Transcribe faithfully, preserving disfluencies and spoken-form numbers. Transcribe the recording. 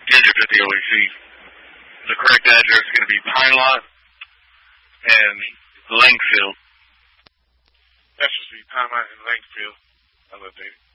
Ginger fifty O E C. The correct address is going to be Pine Lot and Langfield. That should be Pine Lot and Langfield. I love that.